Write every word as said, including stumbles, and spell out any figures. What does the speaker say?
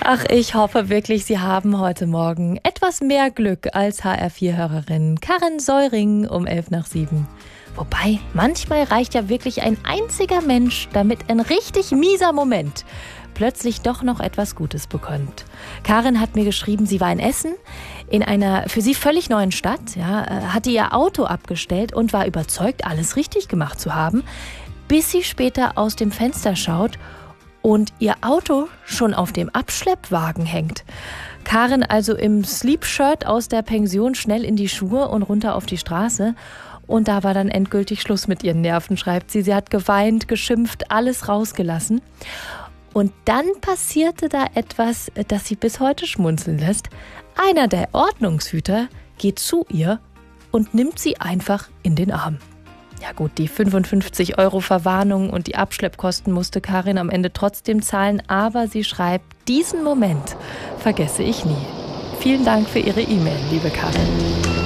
Ach, ich hoffe wirklich, Sie haben heute Morgen etwas mehr Glück als H R vier Hörerin Karin Säuring um elf nach sieben. Wobei, manchmal reicht ja wirklich ein einziger Mensch, damit ein richtig mieser Moment plötzlich doch noch etwas Gutes bekommt. Karin hat mir geschrieben, sie war in Essen, in einer für sie völlig neuen Stadt, ja, hatte ihr Auto abgestellt und war überzeugt, alles richtig gemacht zu haben, bis sie später aus dem Fenster schaut und ihr Auto schon auf dem Abschleppwagen hängt. Karin also im Sleep-Shirt aus der Pension schnell in die Schuhe und runter auf die Straße. Und da war dann endgültig Schluss mit ihren Nerven, schreibt sie. Sie hat geweint, geschimpft, alles rausgelassen. Und dann passierte da etwas, das sie bis heute schmunzeln lässt. Einer der Ordnungshüter geht zu ihr und nimmt sie einfach in den Arm. Ja gut, die fünfundfünfzig Euro Verwarnung und die Abschleppkosten musste Karin am Ende trotzdem zahlen, aber sie schreibt, diesen Moment vergesse ich nie. Vielen Dank für Ihre E-Mail, liebe Karin.